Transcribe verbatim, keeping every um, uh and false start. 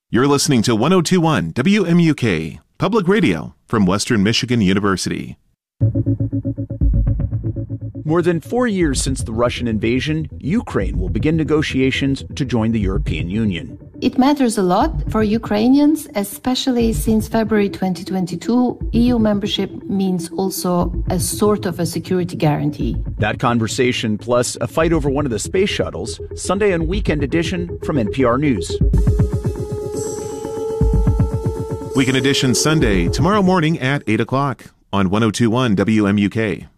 You're listening to one oh two point one W M U K, Public Radio from Western Michigan University. More than four years since the Russian invasion, Ukraine will begin negotiations to join the European Union. It matters a lot for Ukrainians, especially since February twenty twenty-two, E U membership means also a sort of a security guarantee. That conversation, plus a fight over one of the space shuttles, Sunday and Weekend Edition from N P R News. Weekend Edition Sunday, tomorrow morning at eight o'clock on one oh two point one W M U K.